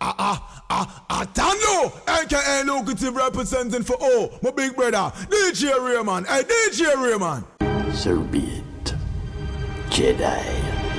Tando, aka Lucrative representing for all my big brother, DJ Raymond. Hey, DJ Raymond. So be it, Jedi.